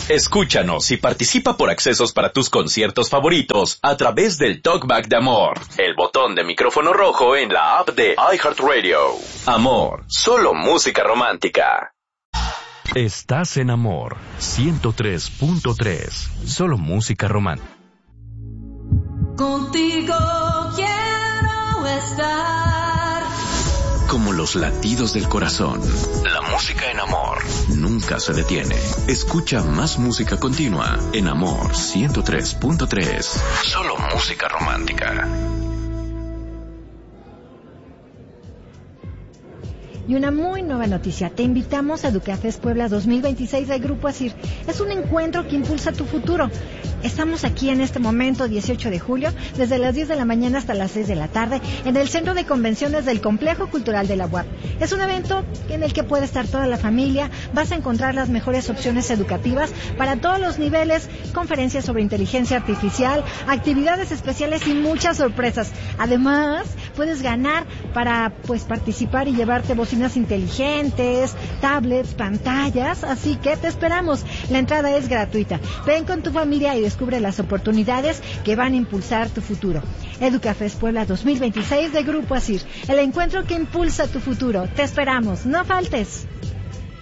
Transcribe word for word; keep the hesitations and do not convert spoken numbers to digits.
Escúchanos y participa por accesos para tus conciertos favoritos a través del Talkback de Amor, el botón de micrófono rojo en la app de iHeartRadio. Amor, solo música romántica. Estás en Amor ciento tres punto tres, solo música romántica. Contigo quiero estar. Como los latidos del corazón, la música en Amor nunca se detiene. Escucha más música continua en Amor ciento tres punto tres. Solo música romántica. Y una muy nueva noticia, te invitamos a Educafés Puebla dos mil veintiséis del Grupo ASIR. Es un encuentro que impulsa tu futuro. Estamos aquí en este momento, dieciocho de julio, desde las diez de la mañana hasta las seis de la tarde, en el Centro de Convenciones del Complejo Cultural de la U A P. Es un evento en el que puede estar toda la familia, vas a encontrar las mejores opciones educativas para todos los niveles, conferencias sobre inteligencia artificial, actividades especiales y muchas sorpresas. Además, puedes ganar para pues participar y llevarte bocinas inteligentes, tablets, pantallas, así que te esperamos. La entrada es gratuita. Ven con tu familia y descubre las oportunidades que van a impulsar tu futuro. Educafés Puebla dos mil veintiséis de Grupo ASIR, el encuentro que impulsa tu futuro. Te esperamos, no faltes.